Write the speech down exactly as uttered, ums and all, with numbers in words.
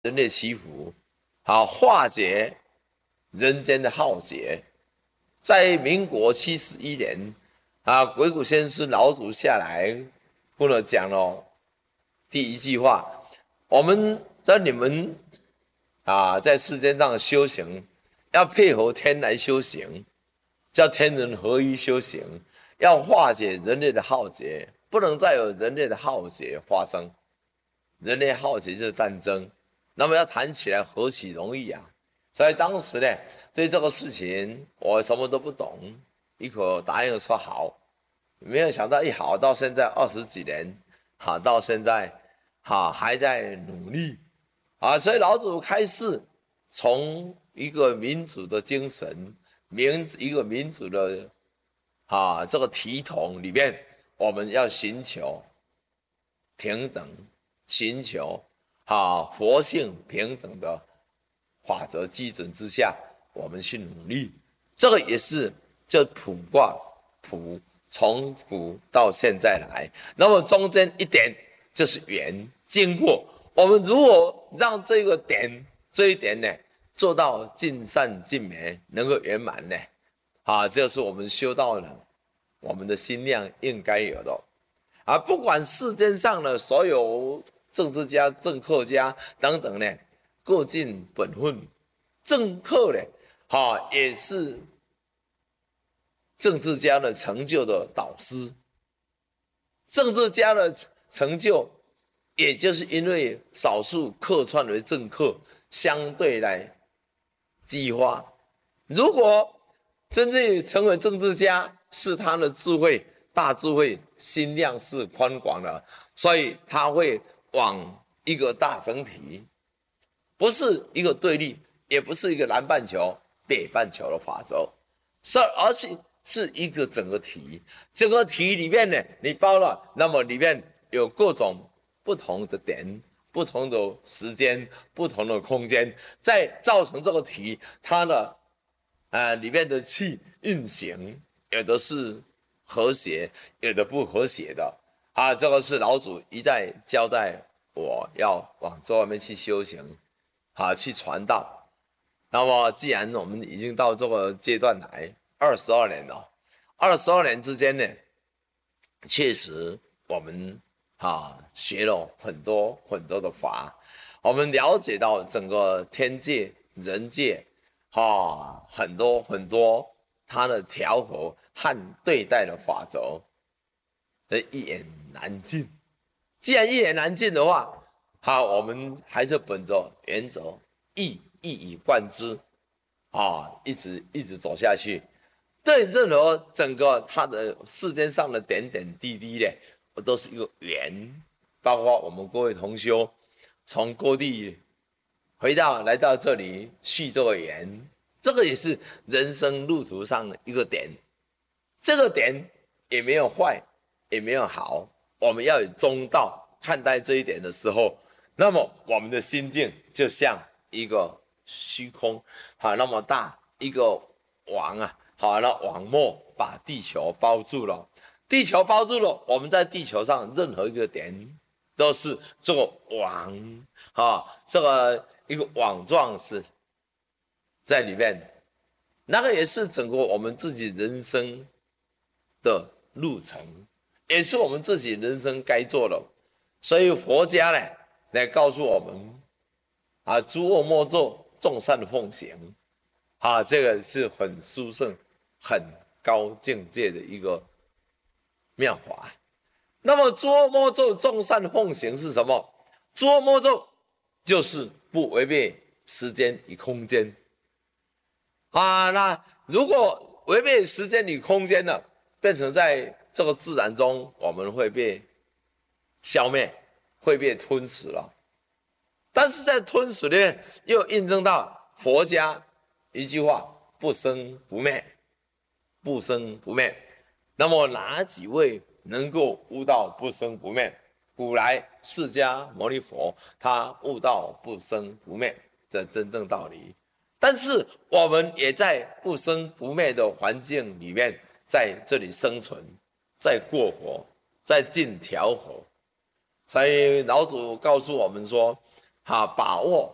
人类祈福，好化解人间的浩劫。在民国七十一年，啊，鬼谷先师老祖下来，跟我讲了第一句话：我们让你们啊，在世间上修行，要配合天来修行，叫天人合一修行，要化解人类的浩劫，不能再有人类的浩劫发生。人类浩劫就是战争，那么要谈起来何其容易啊！所以当时呢，对这个事情我什么都不懂，一口答应说好，没有想到一好到现在二十几年，好到现在，好还在努力啊！所以老祖开示，从一个民主的精神，民一个民主的啊这个体统里面，我们要寻求平等，寻求啊佛性平等的法则基准之下，我们去努力。这个也是这卜卦卜从古到现在来，那么中间一点就是缘经过。我们如果让这个点这一点呢做到尽善尽美，能够圆满呢，啊，这是我们修道人我们的心量应该有的。啊，不管世间上的所有政治家、政客家等等呢，各尽本分。政客呢，哈、也是政治家的成就的导师。政治家的成就，也就是因为少数客串为政客，相对来激发。如果真正成为政治家，是他的智慧。大智慧，心量是宽广的，所以他会往一个大整体，不是一个对立，也不是一个南半球、北半球的法则，是而且是一个整个体。整个体里面呢，你包了，那么里面有各种不同的点、不同的时间、不同的空间，再造成这个体它的呃里面的气运行，有的是和谐，有的不和谐的啊，这个是老祖一再交代我要往这外面去修行，啊，去传道。那么既然我们已经到这个阶段来，二十二年了，二十二年之间呢，确实我们啊学了很多很多的法，我们了解到整个天界、人界，啊，很多很多它的调和和对待的法则，一言难尽。既然一言难尽的话，好，我们还是本着原则，一一以贯之，啊，一直一直走下去。对任何整个它的世间上的点点滴滴呢，我都是一个缘。包括我们各位同修从各地回到来到这里续这个缘，这个也是人生路途上的一个点。这个点也没有坏，也没有好，我们要有中道看待这一点的时候，那么我们的心境就像一个虚空，好那么大一个网啊，好那网膜把地球包住了，地球包住了，我们在地球上任何一个点都是这个网啊，这个一个网状是在里面，那个也是整个我们自己人生的路程，也是我们自己人生该做的。所以佛家呢来告诉我们啊，诸恶莫作，众善奉行啊，这个是很殊胜、很高境界的一个妙法。那么诸恶莫作，众善奉行是什么？诸恶莫作就是不违背时间与空间啊。那如果违背时间与空间呢，变成在这个自然中，我们会被消灭，会被吞噬了。但是在吞噬里面，又印证到佛家一句话：不生不灭，不生不灭。那么哪几位能够悟到不生不灭？古来释迦牟尼佛，他悟到不生不灭的真正道理。但是我们也在不生不灭的环境里面，在这里生存，在过活，在尽调和。所以老祖告诉我们说，哈，把握